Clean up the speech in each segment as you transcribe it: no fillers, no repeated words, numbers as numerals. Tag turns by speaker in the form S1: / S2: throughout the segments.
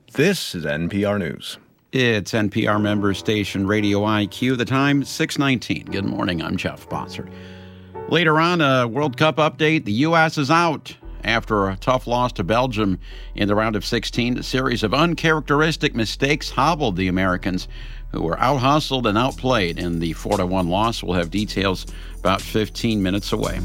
S1: This is NPR News.
S2: It's NPR member station Radio IQ. The time, 6:19. Good morning, I'm Jeff Bossert. Later on, a World Cup update. The U.S. is out after a tough loss to Belgium in the round of 16. A series of uncharacteristic mistakes hobbled the Americans, who were out-hustled and outplayed in the 4-1 loss. We'll have details about 15 minutes away.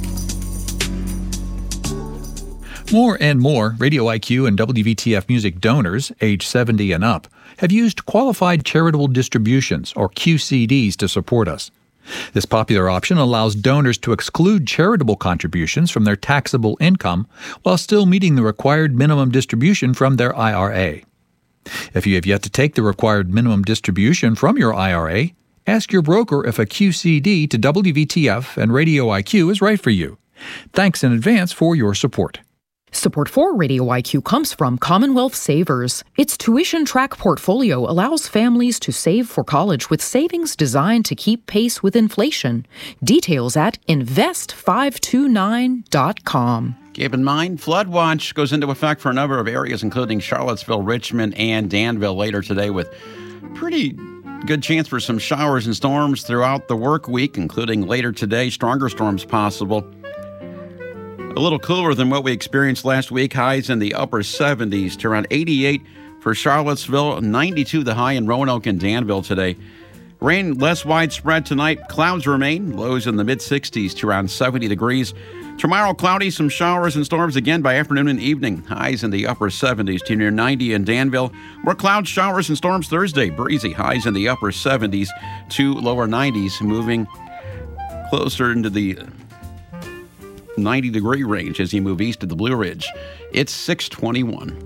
S3: More and more Radio IQ and WVTF Music donors, age 70 and up, have used Qualified Charitable Distributions, or QCDs, to support us. This popular option allows donors to exclude charitable contributions from their taxable income while still meeting the required minimum distribution from their IRA. If you have yet to take the required minimum distribution from your IRA, ask your broker if a QCD to WVTF and Radio IQ is right for you. Thanks in advance for your support.
S4: Support for Radio IQ comes from Commonwealth Savers. Its tuition track portfolio allows families to save for college with savings designed to keep pace with inflation. Details at invest529.com.
S2: Keep in mind, flood watch goes into effect for a number of areas, including Charlottesville, Richmond, and Danville later today, with pretty good chance for some showers and storms throughout the work week, including later today, stronger storms possible. A little cooler than what we experienced last week. Highs in the upper 70s to around 88 for Charlottesville, 92 the high in Roanoke and Danville today. Rain less widespread tonight. Clouds remain. Lows in the mid-60s to around 70 degrees. Tomorrow, cloudy, some showers and storms again by afternoon and evening. Highs in the upper 70s to near 90 in Danville. More clouds, showers, and storms Thursday. Breezy. Highs in the upper 70s to lower 90s, moving closer into the 90-degree range as you move east of the Blue Ridge. It's 6:21.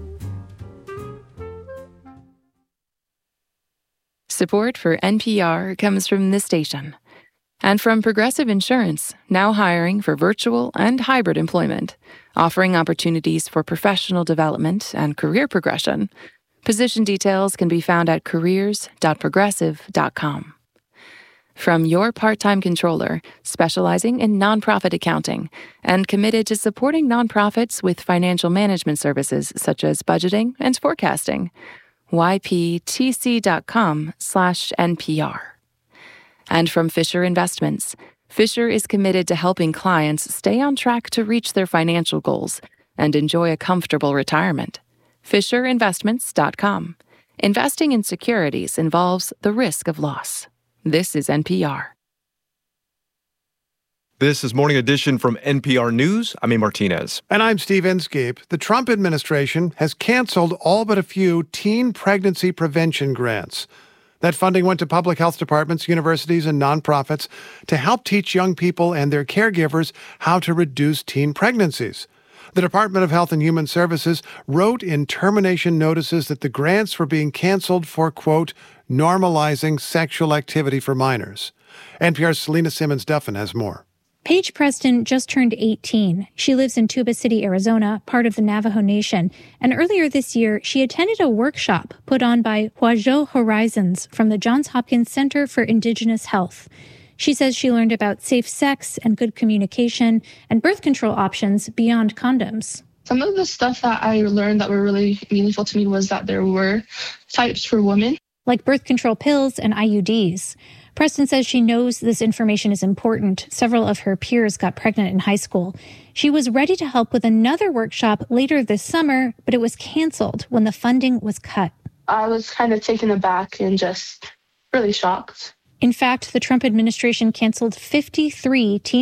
S5: Support for NPR comes from this station and from Progressive Insurance, now hiring for virtual and hybrid employment, offering opportunities for professional development and career progression. Position details can be found at careers.progressive.com. From your part-time controller, specializing in nonprofit accounting and committed to supporting nonprofits with financial management services such as budgeting and forecasting. yptc.com/NPR. And from Fisher Investments. Fisher is committed to helping clients stay on track to reach their financial goals and enjoy a comfortable retirement. FisherInvestments.com. Investing in securities involves the risk of loss. This is NPR.
S1: This is Morning Edition from NPR News. I'm A. Martinez.
S6: And I'm Steve Inskeep. The Trump administration has canceled all but a few teen pregnancy prevention grants. That funding went to public health departments, universities, and nonprofits to help teach young people and their caregivers how to reduce teen pregnancies. The Department of Health and Human Services wrote in termination notices that the grants were being canceled for, quote, normalizing sexual activity for minors. NPR's Selena Simmons-Duffin has more.
S7: Paige Preston just turned 18. She lives in Tuba City, Arizona, part of the Navajo Nation. And earlier this year, she attended a workshop put on by Huajo Horizons from the Johns Hopkins Center for Indigenous Health. She says she learned about safe sex and good communication and birth control options beyond condoms.
S8: Some of the stuff that I learned that were really meaningful to me was that there were types for women,
S7: like birth control pills and IUDs. Preston says she knows this information is important. Several of her peers got pregnant in high school. She was ready to help with another workshop later this summer, but it was canceled when the funding was cut.
S8: I was kind of taken aback and just really shocked.
S7: In fact, the Trump administration canceled 53 teen